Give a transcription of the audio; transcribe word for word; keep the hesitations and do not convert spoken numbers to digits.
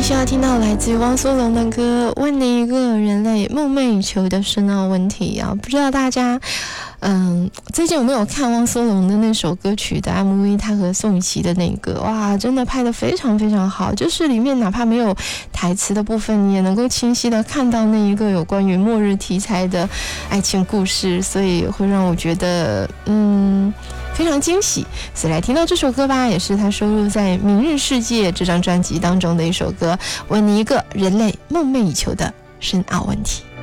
需要听到来自于汪苏泷的歌，问你一个人类梦寐以求的深奥问题啊！不知道大家，嗯，最近有没有看汪苏泷的那首歌曲的 M V？ 他和宋雨琦的那个，哇，真的拍得非常非常好，就是里面哪怕没有台词的部分，你也能够清晰的看到那一个有关于末日题材的爱情故事，所以会让我觉得，嗯。非常惊喜，所以来听到这首歌吧，也是他收录在《明日世界》这张专辑当中的一首歌，问你一个人类梦寐以求的深奥问题。